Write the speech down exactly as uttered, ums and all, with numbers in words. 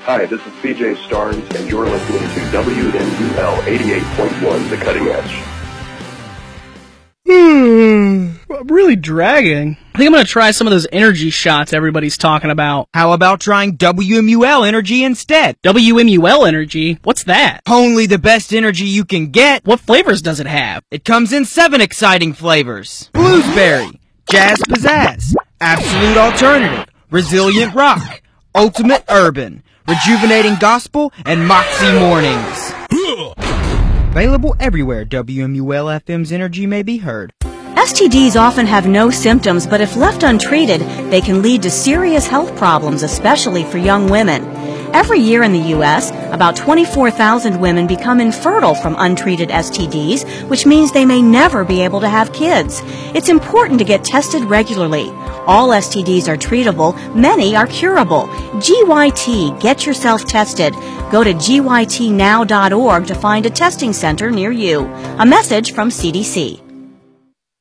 Hi, this is C J Starnes, and you're listening to W M U L eighty-eight point one, The Cutting Edge. Hmm, really dragging. I think I'm going to try some of those energy shots everybody's talking about. How about trying W M U L Energy instead? W M U L Energy? What's that? Only the best energy you can get. What flavors does it have? It comes in seven exciting flavors. Bluesberry, Jazz Pizzazz, Absolute Alternative, Resilient Rock, Ultimate Urban, Rejuvenating Gospel, and Moxie Mornings. Available everywhere W M U L F M's energy may be heard. S T Ds often have no symptoms, but if left untreated, they can lead to serious health problems, especially for young women. Every year in the U S, about twenty-four thousand women become infertile from untreated S T Ds, which means they may never be able to have kids. It's important to get tested regularly. All S T Ds are treatable. Many are curable. G Y T, get yourself tested. Go to G Y T now dot org to find a testing center near you. A message from C D C.